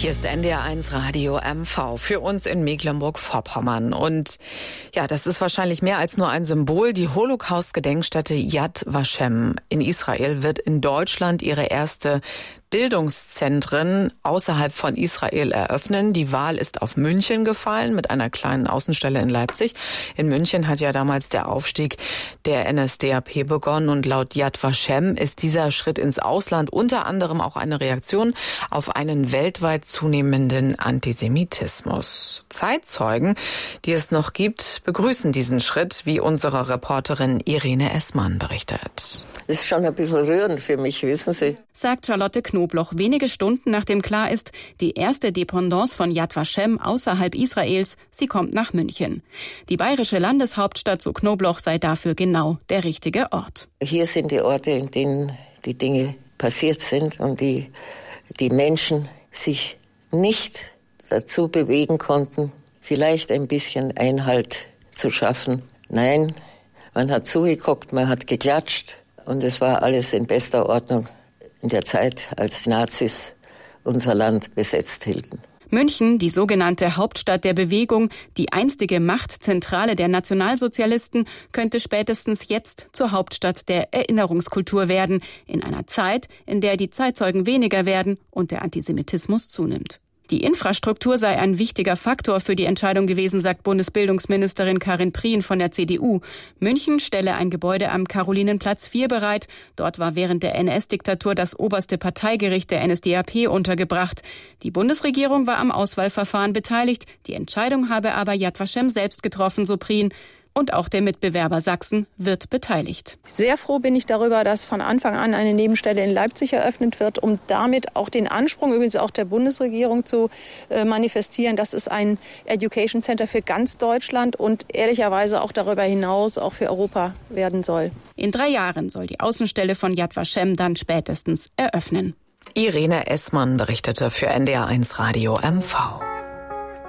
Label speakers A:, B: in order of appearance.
A: Hier ist NDR1 Radio MV für uns in Mecklenburg-Vorpommern. Und ja, das ist wahrscheinlich mehr als nur ein Symbol. Die Holocaust-Gedenkstätte Yad Vashem in Israel wird in Deutschland ihre erste Bildungszentren außerhalb von Israel eröffnen. Die Wahl ist auf München gefallen mit einer kleinen Außenstelle in Leipzig. In München hat ja damals der Aufstieg der NSDAP begonnen und laut Yad Vashem ist dieser Schritt ins Ausland unter anderem auch eine Reaktion auf einen weltweit zunehmenden Antisemitismus. Zeitzeugen, die es noch gibt, begrüßen diesen Schritt, wie unsere Reporterin Irene Essmann berichtet.
B: Das ist schon ein bisschen rührend für mich, wissen Sie.
C: Sagt Charlotte Knobloch wenige Stunden nachdem klar ist, die erste Dependance von Yad Vashem außerhalb Israels, sie kommt nach München. Die bayerische Landeshauptstadt, so Knobloch, sei dafür genau der richtige Ort.
B: Hier sind die Orte, in denen die Dinge passiert sind und die Menschen sich nicht dazu bewegen konnten, vielleicht ein bisschen Einhalt zu schaffen. Nein, man hat zugeguckt, man hat geklatscht und es war alles in bester Ordnung in der Zeit, als die Nazis unser Land besetzt hielten.
C: München, die sogenannte Hauptstadt der Bewegung, die einstige Machtzentrale der Nationalsozialisten, könnte spätestens jetzt zur Hauptstadt der Erinnerungskultur werden, in einer Zeit, in der die Zeitzeugen weniger werden und der Antisemitismus zunimmt. Die Infrastruktur sei ein wichtiger Faktor für die Entscheidung gewesen, sagt Bundesbildungsministerin Karin Prien von der CDU. München stelle ein Gebäude am Karolinenplatz 4 bereit. Dort war während der NS-Diktatur das oberste Parteigericht der NSDAP untergebracht. Die Bundesregierung war am Auswahlverfahren beteiligt. Die Entscheidung habe aber Yad Vashem selbst getroffen, so Prien. Und auch der Mitbewerber Sachsen wird beteiligt.
D: Sehr froh bin ich darüber, dass von Anfang an eine Nebenstelle in Leipzig eröffnet wird, um damit auch den Anspruch, übrigens auch der Bundesregierung, zu manifestieren, dass es ein Education Center für ganz Deutschland und ehrlicherweise auch darüber hinaus auch für Europa werden soll.
C: In 3 Jahren soll die Außenstelle von Yad Vashem dann spätestens eröffnen.
A: Irene Essmann berichtete für NDR1 Radio MV.